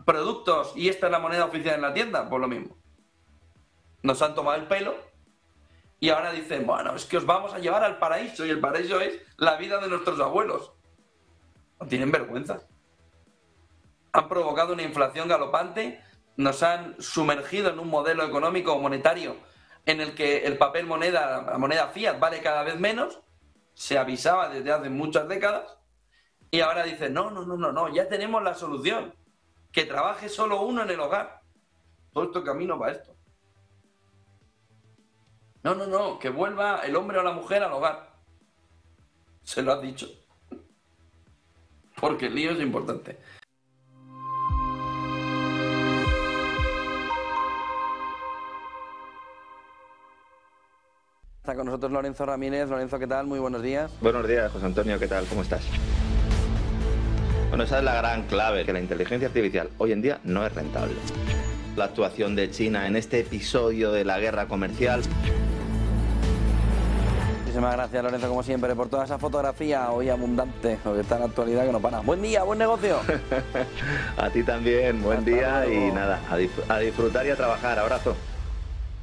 productos y esta es la moneda oficial en la tienda, pues lo mismo. Nos han tomado el pelo y ahora dicen, bueno, es que os vamos a llevar al paraíso y el paraíso es la vida de nuestros abuelos. No tienen vergüenza. Han provocado una inflación galopante, nos han sumergido en un modelo económico o monetario en el que el papel moneda, la moneda fiat, vale cada vez menos. Se avisaba desde hace muchas décadas y ahora dicen, no, ya tenemos la solución. Que trabaje solo uno en el hogar. Todo esto camino para esto. No, que vuelva el hombre o la mujer al hogar. Se lo has dicho. Porque el lío es importante. Está con nosotros Lorenzo Ramírez. Lorenzo, ¿qué tal? Muy buenos días. Buenos días, José Antonio, ¿qué tal? ¿Cómo estás? Bueno, esa es la gran clave, que la inteligencia artificial hoy en día no es rentable. La actuación de China en este episodio de la guerra comercial. Muchísimas gracias, Lorenzo, como siempre, por toda esa fotografía hoy abundante, lo que está en la actualidad que no para. Buen día, buen negocio. A ti también, buen día y nada, a disfrutar y a trabajar. Abrazo.